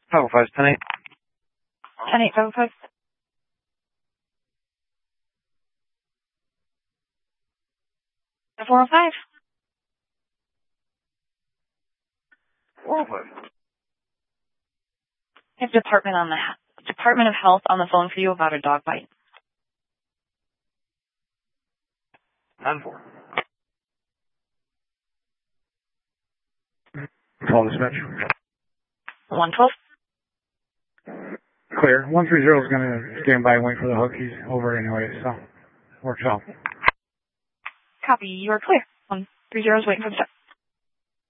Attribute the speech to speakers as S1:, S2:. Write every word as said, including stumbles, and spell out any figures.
S1: five oh five, ten eight.
S2: ten eight, five oh five. four oh five.
S1: four oh five.
S2: I have Department on the Department of Health on the phone for you about a dog bite.
S1: nine four. Call dispatch.
S2: one twelve.
S1: Clear. one three zero is going to stand by and wait for the hook. He's over anyway, so works out.
S2: Copy. You are clear. one three zero is waiting for the step.